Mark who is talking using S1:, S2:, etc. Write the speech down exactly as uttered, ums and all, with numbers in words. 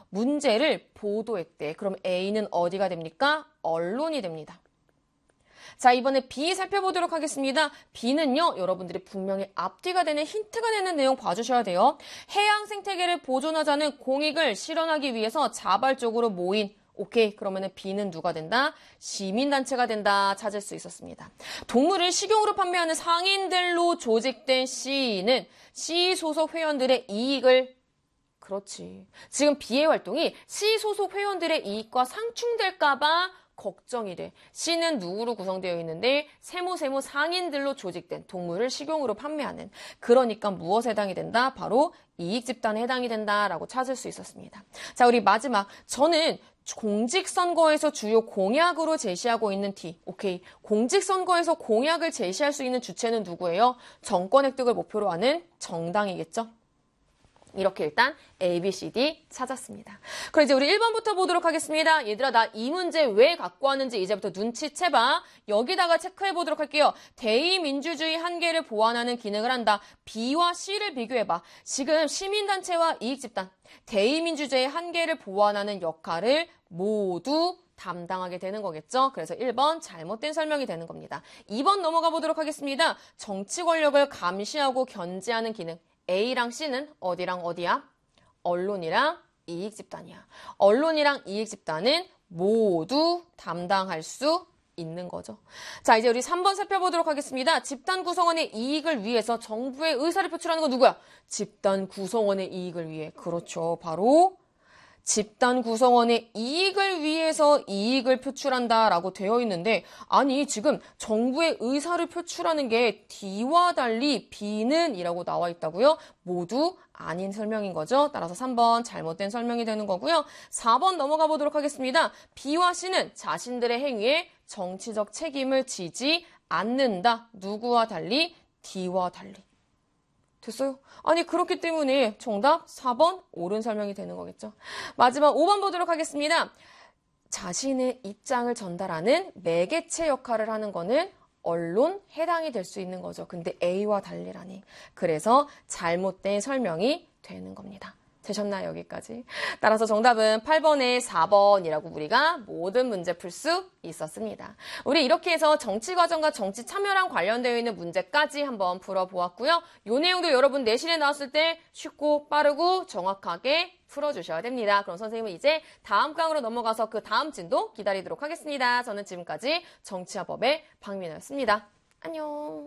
S1: 문제를 보도했대. 그럼 A는 어디가 됩니까? 언론이 됩니다. 자, 이번에 B 살펴보도록 하겠습니다. B는요, 여러분들이 분명히 앞뒤가 되는 힌트가 되는 내용 봐주셔야 돼요. 해양 생태계를 보존하자는 공익을 실현하기 위해서 자발적으로 모인 오케이. 그러면은 B는 누가 된다? 시민단체가 된다. 찾을 수 있었습니다. 동물을 식용으로 판매하는 상인들로 조직된 C는 C 소속 회원들의 이익을 그렇지. 지금 B의 활동이 C 소속 회원들의 이익과 상충될까봐 걱정이 돼. C는 누구로 구성되어 있는데 세모세모 상인들로 조직된 동물을 식용으로 판매하는 그러니까 무엇에 해당이 된다? 바로 이익집단에 해당이 된다라고 찾을 수 있었습니다. 자, 우리 마지막. 저는 공직선거에서 주요 공약으로 제시하고 있는 T. 오케이. 공직선거에서 공약을 제시할 수 있는 주체는 누구예요? 정권 획득을 목표로 하는 정당이겠죠? 이렇게 일단 A, B, C, D 찾았습니다. 그럼 이제 우리 일 번부터 보도록 하겠습니다. 얘들아, 나 이 문제 왜 갖고 왔는지 이제부터 눈치채봐. 여기다가 체크해보도록 할게요. 대의민주주의 한계를 보완하는 기능을 한다. B와 C를 비교해봐. 지금 시민단체와 이익집단, 대의민주주의의 한계를 보완하는 역할을 모두 담당하게 되는 거겠죠. 그래서 일 번 잘못된 설명이 되는 겁니다. 이 번 넘어가 보도록 하겠습니다. 정치 권력을 감시하고 견제하는 기능. A랑 C는 어디랑 어디야? 언론이랑 이익집단이야. 언론이랑 이익집단은 모두 담당할 수 있는 거죠. 자, 이제 우리 삼 번 살펴보도록 하겠습니다. 집단 구성원의 이익을 위해서 정부의 의사를 표출하는 건 누구야? 집단 구성원의 이익을 위해. 그렇죠. 바로 집단 구성원의 이익을 위해서 이익을 표출한다라고 되어 있는데 아니 지금 정부의 의사를 표출하는 게 D와 달리 B는 이라고 나와 있다고요? 모두 아닌 설명인 거죠. 따라서 삼 번 잘못된 설명이 되는 거고요. 사 번 넘어가 보도록 하겠습니다. B와 C는 자신들의 행위에 정치적 책임을 지지 않는다. 누구와 달리? D와 달리. 됐어요? 아니 그렇기 때문에 정답 사 번 옳은 설명이 되는 거겠죠. 마지막 오 번 보도록 하겠습니다. 자신의 입장을 전달하는 매개체 역할을 하는 거는 언론 해당이 될 수 있는 거죠. 근데 A와 달리라니. 그래서 잘못된 설명이 되는 겁니다. 되셨나요? 여기까지. 따라서 정답은 팔 번에 사 번이라고 우리가 모든 문제 풀 수 있었습니다. 우리 이렇게 해서 정치 과정과 정치 참여랑 관련되어 있는 문제까지 한번 풀어보았고요. 이 내용도 여러분 내신에 나왔을 때 쉽고 빠르고 정확하게 풀어주셔야 됩니다. 그럼 선생님은 이제 다음 강으로 넘어가서 그 다음 진도 기다리도록 하겠습니다. 저는 지금까지 정치화법의 박민호였습니다. 안녕.